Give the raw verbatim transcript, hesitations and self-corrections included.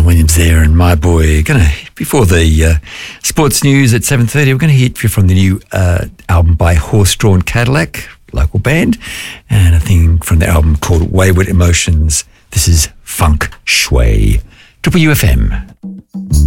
John Williams there, and my boy. Gonna before the uh, sports news at seven thirty. We're going to hear from the new uh, album by Horse Drawn Cadillac, local band, and a thing from the album called Wayward Emotions. This is Funk Shui. Triple U F M.